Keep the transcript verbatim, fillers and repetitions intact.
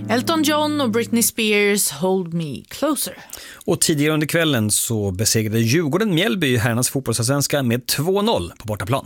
Elton John och Britney Spears, Hold Me Closer. Och tidigare under kvällen så besegrade Djurgården Mjällby i herrarnas fotbollsallsvenska med två noll på bortaplan.